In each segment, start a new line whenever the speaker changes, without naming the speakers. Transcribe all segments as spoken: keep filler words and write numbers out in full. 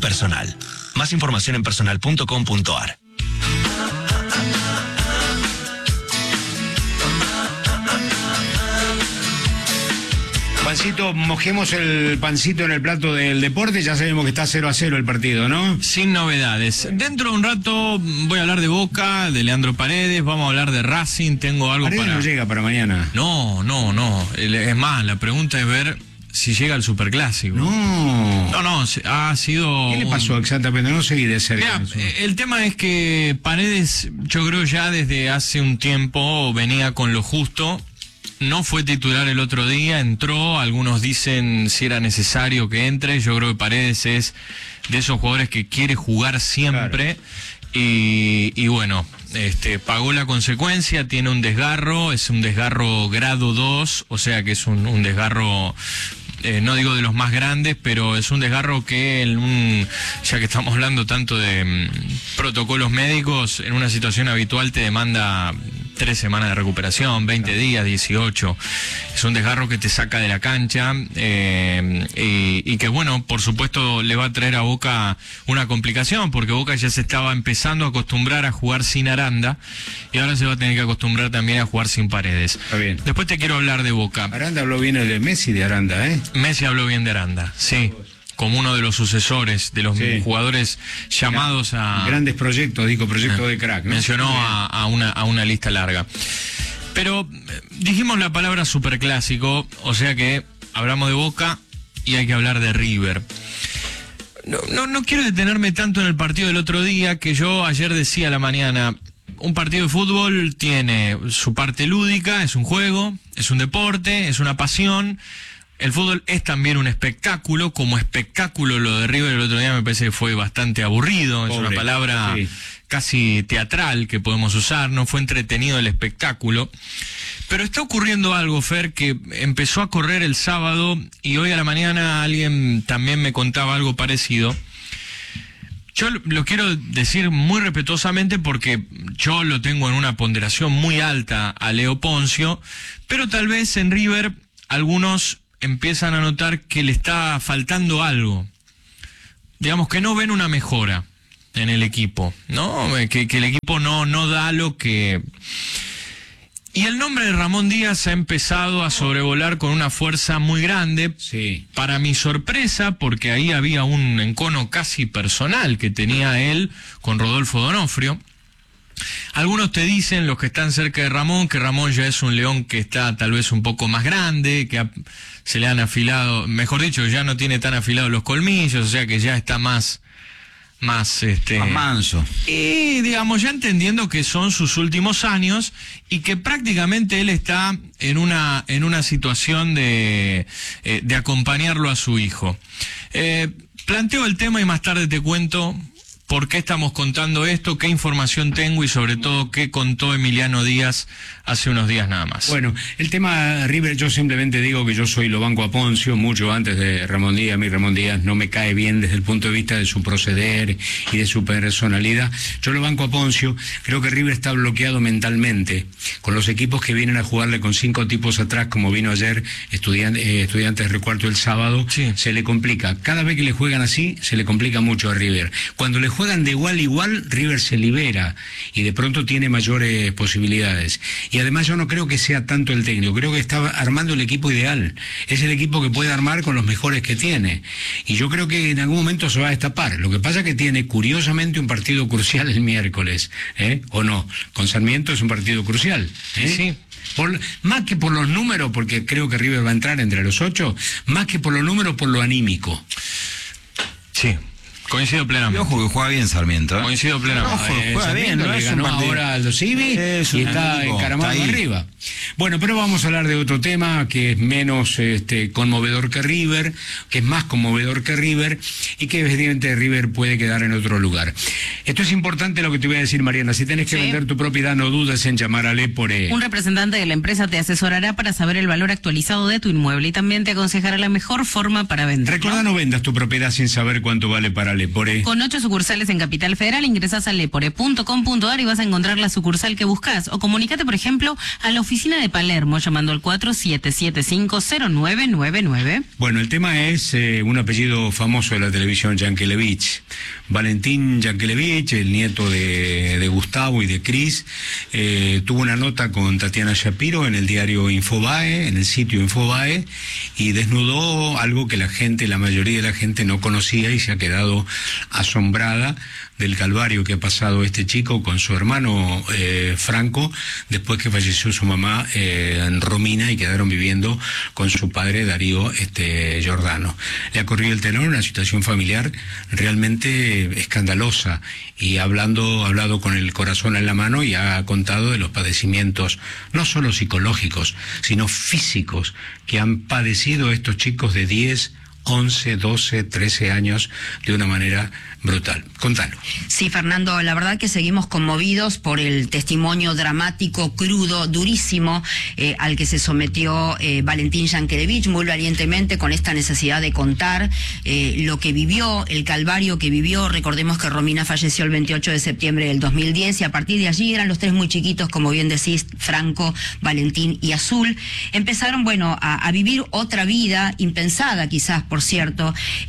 Personal. Más información en personal punto com punto ar.
Pancito, mojemos el pancito en el plato del deporte, ya sabemos que está cero a cero el partido, ¿no?
Sin novedades. Dentro de un rato voy a hablar de Boca, de Leandro Paredes, vamos a hablar de Racing, tengo algo
Paredes
para...
no llega para mañana.
No, no, no. Es más, la pregunta es ver si llega al Superclásico.
No.
No, no, ha sido...
¿Qué le pasó exactamente? No seguí de cerca.
Mira, el tema es que Paredes, yo creo ya desde hace un tiempo venía con lo justo. No fue titular el otro día, entró, algunos dicen si era necesario que entre, yo creo que Paredes es de esos jugadores que quiere jugar siempre, claro. y, y bueno, este pagó la consecuencia, tiene un desgarro, es un desgarro grado dos, o sea que es un, un desgarro... Eh, no digo de los más grandes, pero es un desgarro que en un, ya que estamos hablando tanto de mm, protocolos médicos, en una situación habitual te demanda tres semanas de recuperación, veinte días, dieciocho. Es un desgarro que te saca de la cancha, eh, y, y que bueno, por supuesto le va a traer a Boca una complicación, porque Boca ya se estaba empezando a acostumbrar a jugar sin Aranda, y ahora se va a tener que acostumbrar también a jugar sin Paredes.
Está bien.
Después te quiero hablar de Boca.
Aranda habló bien de Messi de Aranda, ¿eh?
Messi habló bien de Aranda, sí, como uno de los sucesores, de los sí. jugadores llamados a...
Grandes proyectos, digo, proyectos de crack, ¿no?
Mencionó a, a, una, a una lista larga. Pero dijimos la palabra superclásico, o sea que hablamos de Boca y hay que hablar de River. No, no, no quiero detenerme tanto en el partido del otro día, que yo ayer decía a la mañana... Un partido de fútbol tiene su parte lúdica, es un juego, es un deporte, es una pasión. El fútbol es también un espectáculo. Como espectáculo, lo de River el otro día me parece que fue bastante aburrido. Pobre, es una palabra sí. casi teatral que podemos usar. No fue entretenido el espectáculo. Pero está ocurriendo algo, Fer, que empezó a correr el sábado y hoy a la mañana alguien también me contaba algo parecido. Yo lo quiero decir muy respetuosamente porque yo lo tengo en una ponderación muy alta a Leo Poncio, pero tal vez en River algunos empiezan a notar que le está faltando algo. Digamos que no ven una mejora en el equipo, ¿no? Que, que el equipo no, no da lo que... Y el nombre de Ramón Díaz ha empezado a sobrevolar con una fuerza muy grande.
Sí.
Para mi sorpresa, porque ahí había un encono casi personal que tenía él con Rodolfo D'Onofrio. Algunos te dicen, los que están cerca de Ramón, que Ramón ya es un león que está tal vez un poco más grande, que ha, se le han afilado, mejor dicho, ya no tiene tan afilados los colmillos, o sea que ya está más... más este
más manso,
y digamos ya entendiendo que son sus últimos años y que prácticamente él está en una en una situación de eh, de acompañarlo a su hijo. Eh, planteo el tema y más tarde te cuento por qué estamos contando esto, qué información tengo y sobre todo qué contó Emiliano Díaz hace unos días nada más.
Bueno, el tema River, yo simplemente digo que yo soy lo banco a Poncio mucho antes de Ramón Díaz. Mi Ramón Díaz no me cae bien desde el punto de vista de su proceder y de su personalidad. Yo lo banco a Poncio. Creo que River está bloqueado mentalmente con los equipos que vienen a jugarle con cinco tipos atrás, como vino ayer estudiante, eh, Estudiantes de Recuarto el sábado.
Sí.
Se le complica. Cada vez que le juegan así, se le complica mucho a River. Cuando le juegan de igual a igual, River se libera y de pronto tiene mayores posibilidades. Y además yo no creo que sea tanto el técnico, creo que está armando el equipo ideal. Es el equipo que puede armar con los mejores que tiene. Y yo creo que en algún momento se va a destapar. Lo que pasa es que tiene curiosamente un partido crucial el miércoles, ¿eh? ¿O no? Con Sarmiento es un partido crucial, ¿eh?
Sí.
Por, más que por los números, porque creo que River va a entrar entre los ocho, más que por los números, por lo anímico.
Sí. Coincido plenamente.
Y ojo que juega bien Sarmiento, ¿eh?
Coincido plenamente.
Ojo,
Eh,
juega bien,
Sarmiento
no
le
es un
ganó
partido.
ahora a Aldo Civi
Es
y
un
está
amigo,
encaramado
está ahí.
arriba. Bueno, pero vamos a hablar de otro tema que es menos este, conmovedor que River, que es más conmovedor que River y que evidentemente River puede quedar en otro lugar. Esto es importante lo que te voy a decir, Mariana. Si tenés que
Sí.
vender tu propiedad, no dudes en llamar a Lepore.
Un representante de la empresa te asesorará para saber el valor actualizado de tu inmueble y también te aconsejará la mejor forma para vender.
Recordá, no vendas tu propiedad sin saber cuánto vale para Lepore. Lepore.
Con ocho sucursales en Capital Federal, ingresás a lepore punto com punto ar y vas a encontrar la sucursal que buscas. O comunícate, por ejemplo, a la oficina de Palermo llamando al cuatro siete siete cinco cero nueve nueve nueve.
Bueno, el tema es eh, un apellido famoso de la televisión, Yankelevich. Valentín Yankelevich, el nieto de, de Gustavo y de Cris, eh, tuvo una nota con Tatiana Shapiro en el diario Infobae, en el sitio Infobae, y desnudó algo que la gente, la mayoría de la gente no conocía y se ha quedado asombrada del calvario que ha pasado este chico con su hermano eh, Franco, después que falleció su mamá eh, en Romina y quedaron viviendo con su padre Darío este, Giordano. Le ha corrido el telón, una situación familiar realmente escandalosa, y hablando, ha hablado con el corazón en la mano y ha contado de los padecimientos, no solo psicológicos, sino físicos, que han padecido estos chicos de diez, once, doce, trece años de una manera brutal. Contalo.
Sí, Fernando, la verdad que seguimos conmovidos por el testimonio dramático, crudo, durísimo, eh, al que se sometió eh, Valentín Yankelevich, muy valientemente, con esta necesidad de contar eh, lo que vivió, el calvario que vivió. Recordemos que Romina falleció el veintiocho de septiembre del dos mil diez y a partir de allí eran los tres muy chiquitos, como bien decís, Franco, Valentín y Azul. Empezaron, bueno, a, a vivir otra vida, impensada quizás, por cierto,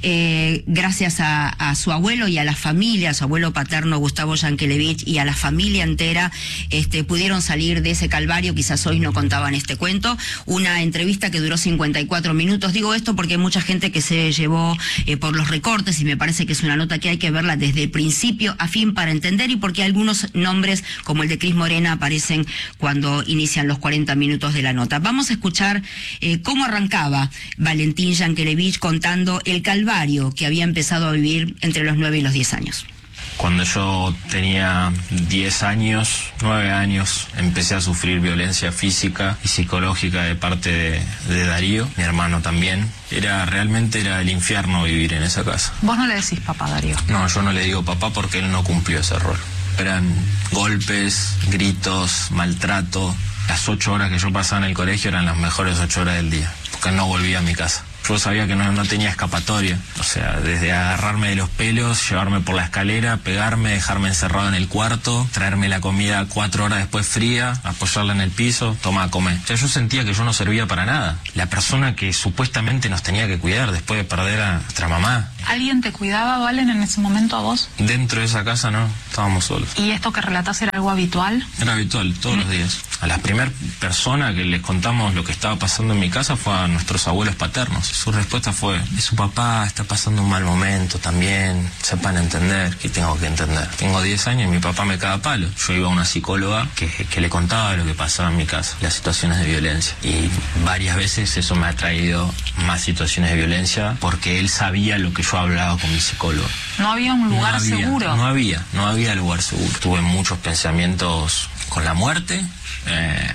eh, gracias a, a su abuelo y a la familia, a su abuelo paterno Gustavo Yankelevich y a la familia entera, este, pudieron salir de ese calvario. Quizás hoy no contaban este cuento. Una entrevista que duró cincuenta y cuatro minutos. Digo esto porque hay mucha gente que se llevó eh, por los recortes, y me parece que es una nota que hay que verla desde el principio a fin para entender, y porque algunos nombres, como el de Cris Morena, aparecen cuando inician los cuarenta minutos de la nota. Vamos a escuchar eh, cómo arrancaba Valentín Yankelevich contando el calvario que había empezado a vivir entre los nueve y los diez años.
Cuando yo tenía diez años, nueve años, empecé a sufrir violencia física y psicológica de parte de, de Darío, mi hermano también. Era, realmente era el infierno vivir en esa casa.
¿Vos no le decís papá, Darío?
No, yo no le digo papá porque él no cumplió ese rol. Eran golpes, gritos, maltrato. Las ocho horas que yo pasaba en el colegio eran las mejores ocho horas del día, porque no volvía a mi casa. Yo sabía que no, no tenía escapatoria, o sea, desde agarrarme de los pelos, llevarme por la escalera, pegarme, dejarme encerrado en el cuarto, traerme la comida cuatro horas después fría, apoyarla en el piso, toma a comer. O sea, yo sentía que yo no servía para nada. La persona que supuestamente nos tenía que cuidar después de perder a nuestra mamá.
¿Alguien te cuidaba, Valen, en ese momento a vos?
Dentro de esa casa no, estábamos solos.
¿Y esto que relatás era algo habitual?
Era habitual, todos mm. los días. A la primera persona que les contamos lo que estaba pasando en mi casa fue a nuestros abuelos paternos. Su respuesta fue: su papá está pasando un mal momento también, sepan entender. ¿Qué tengo que entender? Tengo diez años y mi papá me caga a palo. Yo iba a una psicóloga que, que le contaba lo que pasaba en mi casa, las situaciones de violencia. Y varias veces eso me ha traído más situaciones de violencia porque él sabía lo que yo hablaba con mi psicólogo.
¿No había un lugar
no había,
seguro?
No había, no había lugar seguro. Tuve muchos pensamientos con la muerte. Eh,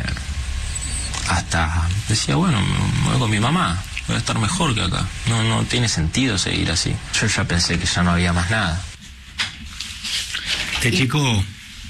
hasta decía, bueno, me voy con mi mamá, voy a estar mejor que acá. No, no tiene sentido seguir así. Yo ya pensé que ya no había más nada.
Este chico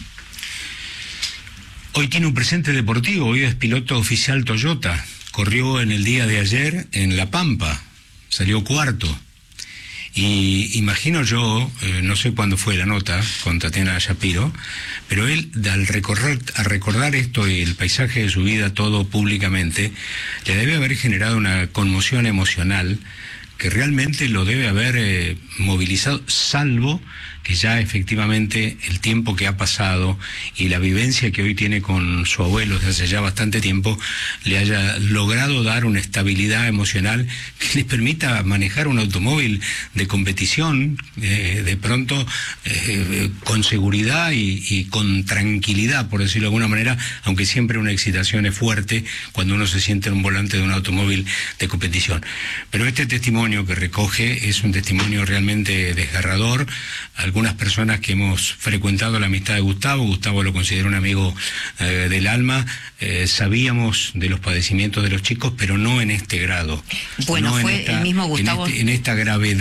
hoy tiene un presente deportivo. Hoy es piloto oficial Toyota. Corrió en el día de ayer en La Pampa, salió cuarto. Y imagino yo, eh, no sé cuándo fue la nota con Tatiana Shapiro, pero él, al recorrer, al recordar esto y el paisaje de su vida todo públicamente, le debe haber generado una conmoción emocional que realmente lo debe haber eh, movilizado, salvo que ya efectivamente el tiempo que ha pasado y la vivencia que hoy tiene con su abuelo desde hace ya bastante tiempo le haya logrado dar una estabilidad emocional que le permita manejar un automóvil de competición eh, de pronto eh, con seguridad y, y con tranquilidad, por decirlo de alguna manera, aunque siempre una excitación es fuerte cuando uno se siente en un volante de un automóvil de competición. Pero este testimonio que recoge es un testimonio realmente desgarrador. Algunas personas que hemos frecuentado la amistad de Gustavo, Gustavo lo considera un amigo eh, del alma, eh, sabíamos de los padecimientos de los chicos, pero no en este grado.
Bueno,
no
fue
esta,
el mismo Gustavo.
En, este, en esta gravedad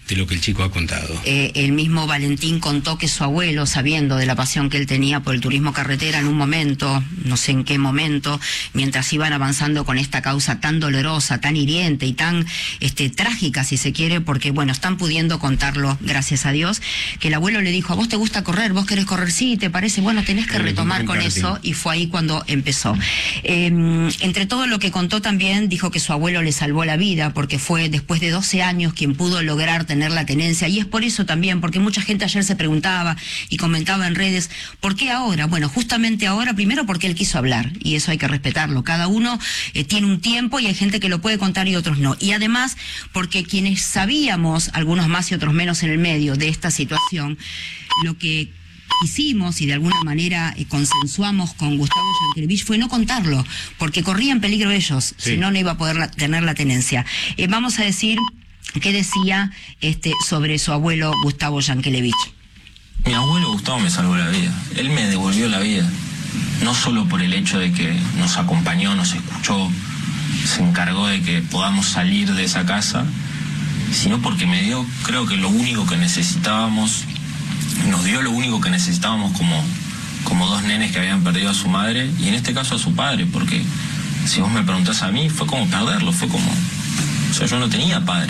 de lo que el chico ha contado.
Eh, el mismo Valentín contó que su abuelo, sabiendo de la pasión que él tenía por el turismo carretera, en un momento, no sé en qué momento, mientras iban avanzando con esta causa tan dolorosa, tan hiriente y tan este, trágica, si se quiere, porque bueno, están pudiendo contarlo, gracias a Dios, que el abuelo le dijo: ¿a vos te gusta correr? ¿Vos querés correr? Sí, ¿te parece? Bueno, tenés que retomar con eso, y fue ahí cuando empezó. Eh, entre todo lo que contó también, dijo que su abuelo le salvó la vida, porque fue después de doce años quien pudo lograr tener tener la tenencia, y es por eso también, porque mucha gente ayer se preguntaba y comentaba en redes, ¿por qué ahora? Bueno, justamente ahora, primero porque él quiso hablar, y eso hay que respetarlo, cada uno eh, tiene un tiempo y hay gente que lo puede contar y otros no, y además porque quienes sabíamos, algunos más y otros menos en el medio de esta situación, lo que hicimos y de alguna manera eh, consensuamos con Gustavo Yankelevich fue no contarlo, porque corrían peligro ellos, sí. Si no, no iba a poder la, tener la tenencia. Eh, vamos a decir qué decía este, sobre su abuelo Gustavo Yankelevich.
Mi abuelo Gustavo me salvó la vida, él me devolvió la vida, no solo por el hecho de que nos acompañó, nos escuchó, se encargó de que podamos salir de esa casa, sino porque me dio, creo que lo único que necesitábamos, nos dio lo único que necesitábamos como, como dos nenes que habían perdido a su madre, y en este caso a su padre, porque si vos me preguntás a mí, fue como perderlo, fue como, o sea, yo no tenía padre.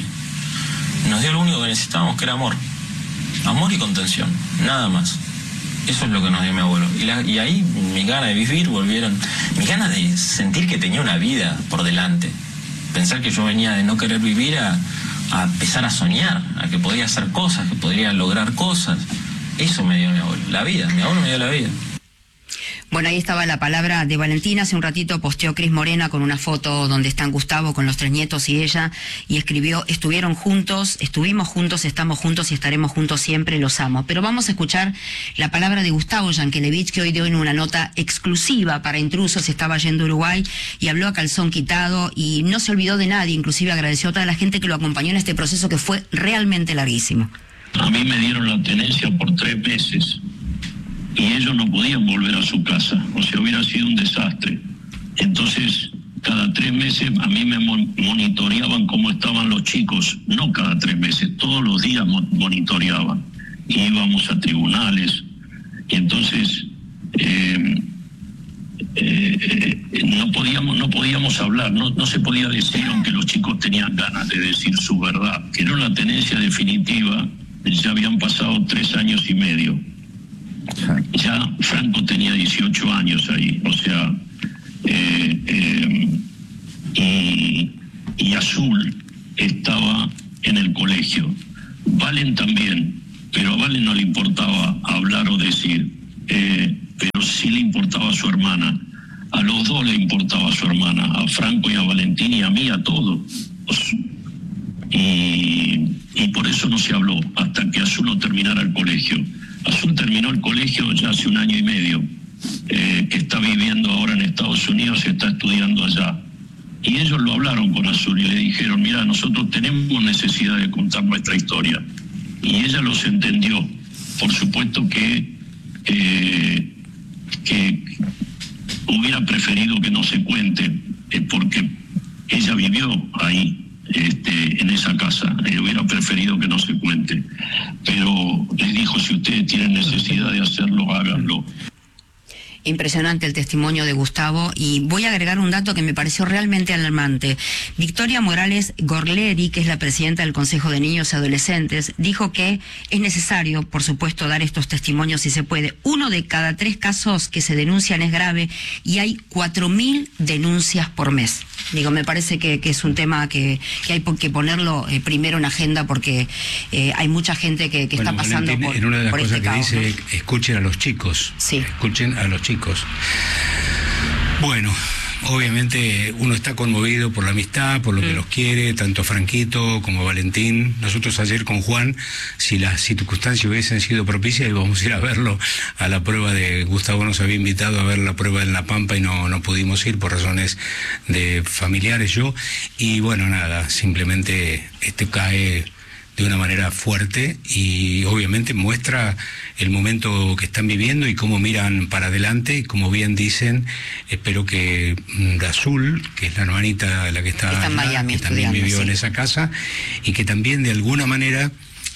Nos dio lo único que necesitábamos, que era amor. Amor y contención, nada más. Eso es lo que nos dio mi abuelo. Y, la, y ahí mis ganas de vivir volvieron, mis ganas de sentir que tenía una vida por delante. Pensar que yo venía de no querer vivir a, a empezar a soñar, a que podía hacer cosas, que podría lograr cosas. Eso me dio mi abuelo, la vida, mi abuelo me dio la vida.
Bueno, ahí estaba la palabra de Valentín. Hace un ratito posteó Cris Morena con una foto donde están Gustavo con los tres nietos y ella, y escribió: estuvieron juntos, estuvimos juntos, estamos juntos y estaremos juntos siempre, los amo. Pero vamos a escuchar la palabra de Gustavo Yankelevich, que hoy dio en una nota exclusiva para Intrusos, estaba yendo a Uruguay y habló a calzón quitado y no se olvidó de nadie, inclusive agradeció a toda la gente que lo acompañó en este proceso que fue realmente larguísimo.
A mí me dieron la tenencia por tres meses. Y ellos no podían volver a su casa, o sea, hubiera sido un desastre. Entonces, cada tres meses a mí me monitoreaban cómo estaban los chicos, no cada tres meses, todos los días monitoreaban. Y íbamos a tribunales, y entonces eh, eh, eh, no podíamos no podíamos hablar, no, no se podía decir, aunque los chicos tenían ganas de decir su verdad. Que era una tenencia definitiva, ya habían pasado tres años y medio. Ya Franco tenía dieciocho años ahí, o sea, eh, eh, y, y Azul estaba en el colegio. Valen también, pero a Valen no le importaba hablar o decir, eh, pero sí le importaba a su hermana. A los dos le importaba a su hermana, a Franco y a Valentín y a mí, a todos. Y, y por eso no se habló hasta que Azul no terminara el colegio. Azul terminó el colegio ya hace un año y medio, eh, que está viviendo ahora en Estados Unidos y está estudiando allá. Y ellos lo hablaron con Azul y le dijeron: mira, nosotros tenemos necesidad de contar nuestra historia. Y ella los entendió. Por supuesto que, eh, que hubiera preferido que no se cuente, eh, porque ella vivió ahí. Este, en esa casa, él hubiera preferido que no se cuente, pero les dijo: si ustedes tienen necesidad de hacerlo, háganlo.
Impresionante el testimonio de Gustavo, y voy a agregar un dato que me pareció realmente alarmante. Victoria Morales Gorleri, que es la presidenta del Consejo de Niños y Adolescentes, dijo que es necesario, por supuesto, dar estos testimonios si se puede. Uno de cada tres casos que se denuncian es grave y hay cuatro mil denuncias por mes. Digo, me parece que, que es un tema que, que hay que ponerlo eh, primero en agenda, porque eh, hay mucha gente que, que
bueno,
está pasando
Valentín,
por,
en una de las
por
cosas
este
que
caos,
dice,
¿no?
Escuchen a los chicos.
Sí.
Escuchen a los chicos. Bueno, obviamente uno está conmovido por la amistad, por lo mm. que los quiere, tanto Franquito como Valentín. Nosotros ayer con Juan, si las circunstancias hubiesen sido propicias, íbamos a ir a verlo a la prueba de... Gustavo nos había invitado a ver la prueba en La Pampa y no, no pudimos ir por razones de familiares yo. Y bueno, nada, simplemente este cae de una manera fuerte y obviamente muestra el momento que están viviendo y cómo miran para adelante, y como bien dicen, espero que Azul, que es la hermanita la que está,
está en
allá,
Miami,
que también vivió
sí.
en esa casa, y que también de alguna manera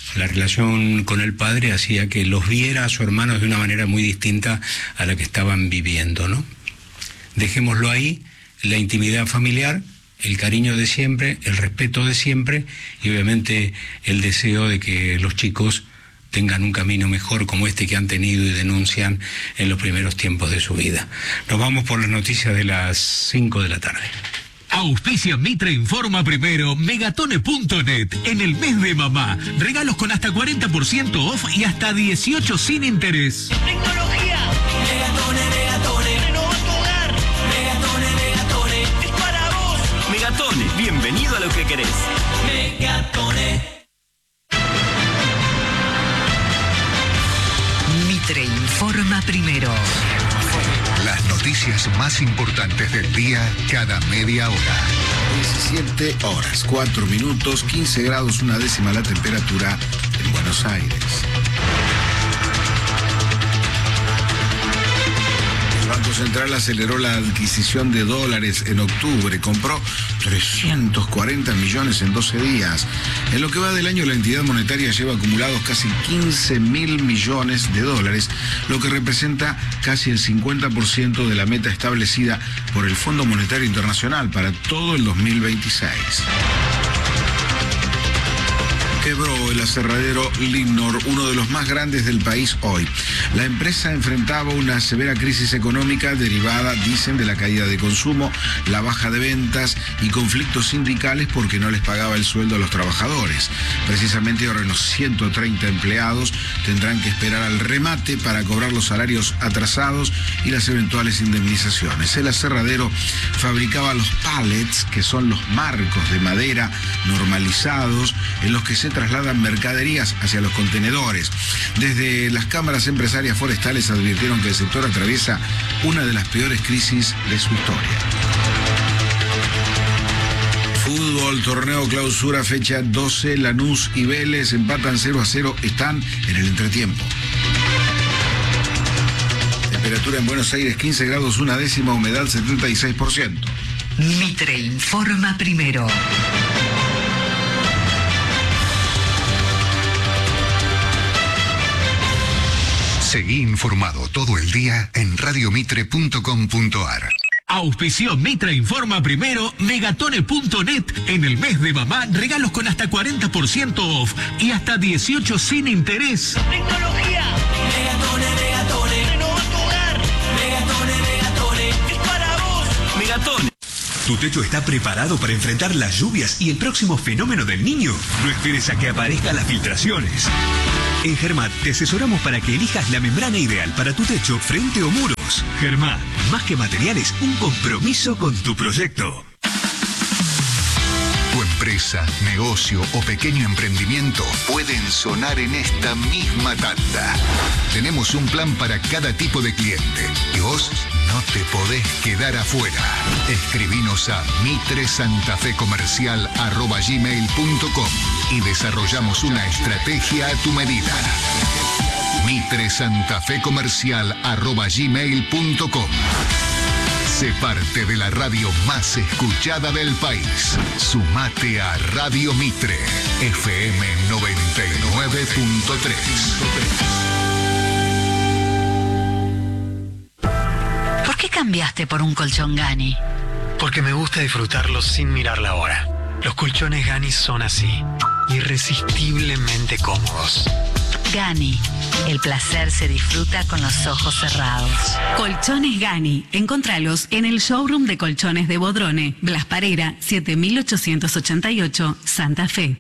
La relación con el padre hacía que los viera a sus hermanos de una manera muy distinta a la que estaban viviendo, ¿no? Dejémoslo ahí, la intimidad familiar, el cariño de siempre, el respeto de siempre y obviamente el deseo de que los chicos tengan un camino mejor como este que han tenido y denuncian en los primeros tiempos de su vida. Nos vamos por las noticias de las cinco de la tarde.
Auspicia Mitre Informa Primero, Megatone punto net. En el mes de mamá, regalos con hasta cuarenta por ciento off y hasta dieciocho sin interés.
Tecnología. Megatone, Megatone. Renova tu hogar. Megatone, Megatone. Es para vos.
Megatone, bienvenido a lo que querés.
Megatone.
Mitre Informa Primero.
Las noticias más importantes del día cada media hora.
diecisiete horas, cuatro minutos, quince grados, una décima la temperatura en Buenos Aires. El Banco Central aceleró la adquisición de dólares en octubre, compró trescientos cuarenta millones en doce días. En lo que va del año, la entidad monetaria lleva acumulados casi quince mil millones de dólares, lo que representa casi el cincuenta por ciento de la meta establecida por el Fondo Monetario Internacional para todo el dos mil veintiséis. Quebró el aserradero Lignor, uno de los más grandes del país hoy. La empresa enfrentaba una severa crisis económica derivada, dicen, de la caída de consumo, la baja de ventas y conflictos sindicales porque no les pagaba el sueldo a los trabajadores. Precisamente ahora los ciento treinta empleados tendrán que esperar al remate para cobrar los salarios atrasados y las eventuales indemnizaciones. El aserradero fabricaba los pallets, que son los marcos de madera normalizados en los que se trasladan mercaderías hacia los contenedores. Desde las cámaras empresarias forestales advirtieron que el sector atraviesa una de las peores crisis de su historia. Fútbol, torneo clausura, fecha doce, Lanús y Vélez empatan cero a cero, están en el entretiempo. Temperatura en Buenos Aires quince grados, una décima, humedad setenta y seis por ciento.
Mitre Informa Primero.
Seguí informado todo el día en radio mitre punto com punto ar.
Auspició Mitre Informa Primero, Megatone punto net. En el mes de mamá, regalos con hasta cuarenta por ciento off y hasta dieciocho sin interés.
Tecnología. Megatone, Megatone. Renova tu hogar. Megatone, Megatone. Es para vos.
Megatone. ¿Tu techo está preparado para enfrentar las lluvias y el próximo fenómeno del Niño? No esperes a que aparezcan las filtraciones. En Germat te asesoramos para que elijas la membrana ideal para tu techo, frente o muros. Germat, más que materiales, un compromiso con tu proyecto.
Tu empresa, negocio o pequeño emprendimiento pueden sonar en esta misma tanda. Tenemos un plan para cada tipo de cliente y vos no te podés quedar afuera. Escribinos a mitresantafecomercial arroba gmail punto com y desarrollamos una estrategia a tu medida. mitresantafecomercial arroba gmail punto com. Sé parte de la radio más escuchada del país. Sumate a Radio Mitre, F M noventa y nueve punto tres.
¿Por qué cambiaste por un colchón Gani?
Porque me gusta disfrutarlos sin mirar la hora. Los colchones Gani son así, irresistiblemente cómodos.
Gani, el placer se disfruta con los ojos cerrados.
Colchones Gani, encontralos en el showroom de colchones de Bodrone, Blas Parera, siete mil ochocientos ochenta y ocho, Santa Fe.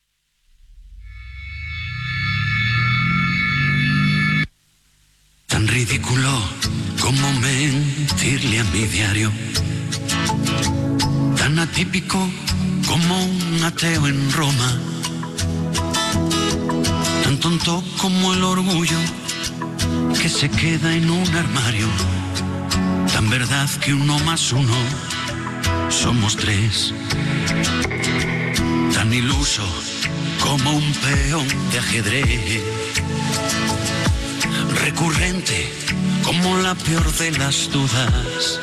Tan ridículo como mentirle a mi diario, tan atípico como un ateo en Roma, tan tonto como el orgullo que se queda en un armario, tan verdad que uno más uno somos tres, tan iluso como un peón de ajedrez, recurrente como la peor de las dudas,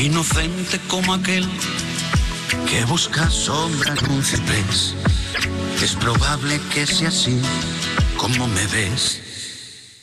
inocente como aquel que busca sombra con ciprés, Es probable que sea así como me ves.